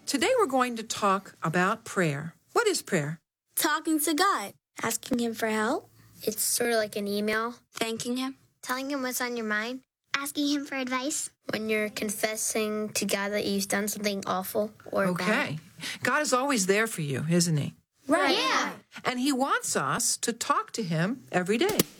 Today we're going to talk about prayer. What is prayer? Talking to God. Asking him for help. It's sort of like an email. Thanking him. Telling him what's on your mind. Asking him for advice. When you're confessing to God that you've done something awful or bad. Okay. God is always there for you, isn't he? Right. Yeah. And he wants us to talk to him every day.